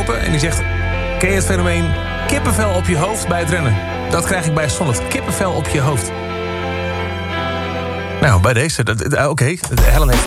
hardlopen en die zegt... Ken je het fenomeen kippenvel op je hoofd bij het rennen? Dat krijg ik bij Sonnet. Kippenvel op je hoofd. Nou, bij deze. Oké. Helen heeft